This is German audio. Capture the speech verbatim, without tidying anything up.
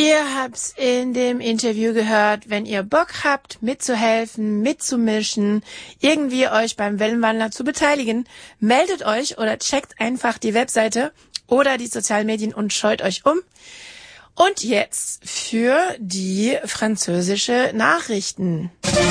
Ihr habt's in dem Interview gehört, wenn ihr Bock habt, mitzuhelfen, mitzumischen, irgendwie euch beim Wellenwandler zu beteiligen, meldet euch oder checkt einfach die Webseite oder die sozialen Medien und schaut euch um. Und jetzt für die französische Nachrichten.